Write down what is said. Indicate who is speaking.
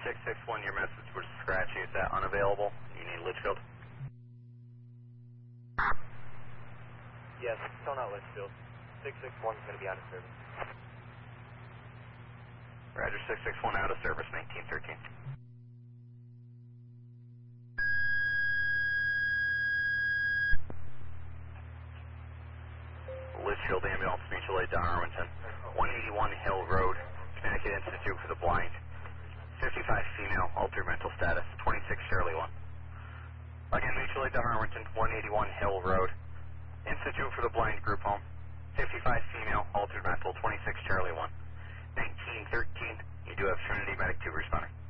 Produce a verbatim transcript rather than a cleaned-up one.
Speaker 1: six six one, your message was scratchy. Is that unavailable? You need Litchfield?
Speaker 2: Yes, still not Litchfield. six six one is going to be out of service.
Speaker 1: Roger, six six one out of service, nineteen thirteen. Litchfield Ambulance, Mutual Aid Don Arlington, one eighty-one Hill Road, Connecticut Institute for the Blind. fifty-five female, altered mental status, twenty-six Shirley one. Again, Mutual Aid Don Arlington, one eighty-one Hill Road, Institute for the Blind Group Home. fifty-five female, altered mental, twenty-six Charlie one. nineteen thirteen, you do have Trinity Medic two responding.